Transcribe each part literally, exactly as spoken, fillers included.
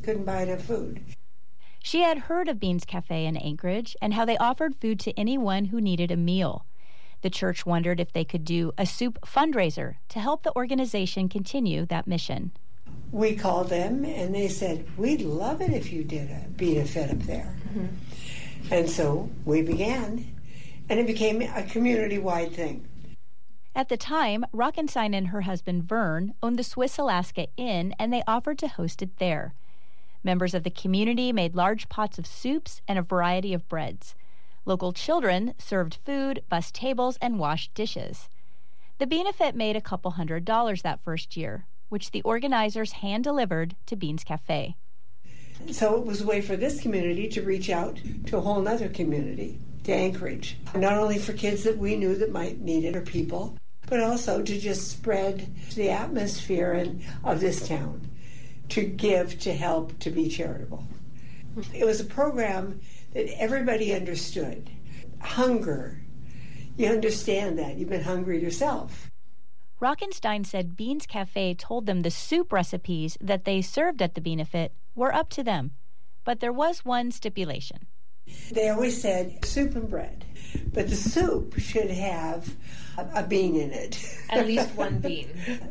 couldn't buy enough food. She had heard of Beans Cafe in Anchorage and how they offered food to anyone who needed a meal. The church wondered if they could do a soup fundraiser to help the organization continue that mission. We called them and they said, we'd love it if you did a benefit up there. Mm-hmm. And so we began, and it became a community-wide thing. At the time, Rockenstein and her husband Vern owned the Swiss Alaska Inn, and they offered to host it there. Members of the community made large pots of soups and a variety of breads. Local children served food, bussed tables, and washed dishes. The benefit made a couple hundred dollars that first year, which the organizers hand-delivered to Beans Cafe. So it was a way for this community to reach out to a whole other community, to Anchorage. Not only for kids that we knew that might need it or people, but also to just spread the atmosphere and, of this town, to give, to help, to be charitable. It was a program that everybody understood. Hunger. You understand that. You've been hungry yourself. Rockenstein said Beans Cafe told them the soup recipes that they served at the benefit were up to them, but there was one stipulation. They always said soup and bread, but the soup should have a, a bean in it. At least one bean.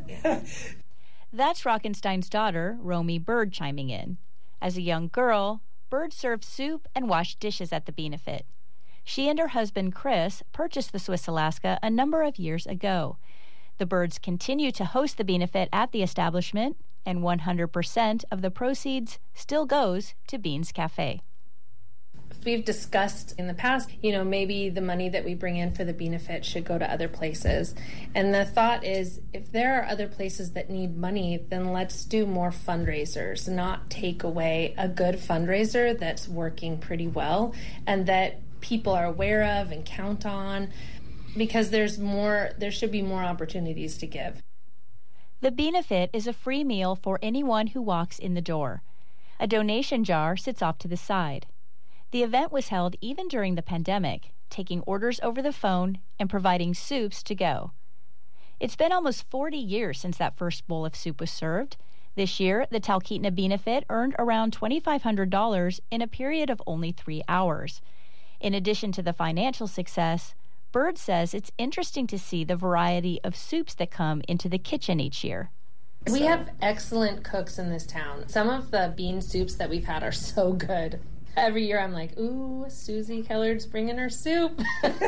That's Rockenstein's daughter, Romy Bird, chiming in. As a young girl, Bird served soup and washed dishes at the benefit. She and her husband, Chris, purchased the Swiss Alaska a number of years ago. The Birds continue to host the benefit at the establishment, and one hundred percent of the proceeds still goes to Beans Cafe. We've discussed in the past, you know, maybe the money that we bring in for the benefit should go to other places. And the thought is, if there are other places that need money, then let's do more fundraisers, not take away a good fundraiser that's working pretty well and that people are aware of and count on, because there's more, there should be more opportunities to give. The benefit is a free meal for anyone who walks in the door. A donation jar sits off to the side. The event was held even during the pandemic, taking orders over the phone and providing soups to go. It's been almost forty years since that first bowl of soup was served. This year, the Talkeetna benefit earned around twenty-five hundred dollars in a period of only three hours. In addition to the financial success, Bird says it's interesting to see the variety of soups that come into the kitchen each year. We have excellent cooks in this town. Some of the bean soups that we've had are so good. Every year I'm like, ooh, Susie Kellard's bringing her soup.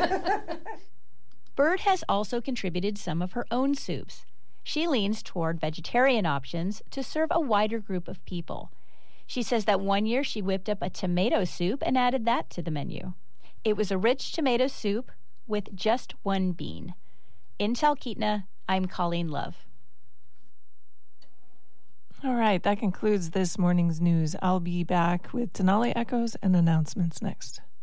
Bird has also contributed some of her own soups. She leans toward vegetarian options to serve a wider group of people. She says that one year she whipped up a tomato soup and added that to the menu. It was a rich tomato soup with just one bean. In Talkeetna, I'm Colleen Love. All right, that concludes this morning's news. I'll be back with Denali Echoes and announcements next.